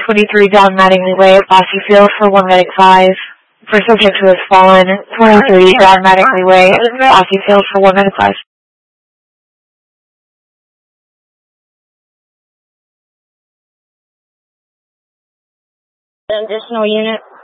423 John Mattingly Way at Bossy Field for 1 medic 5. For subject who has fallen, 430 John Mattingly Way at Bossy Field for 1 medic 5. Additional unit.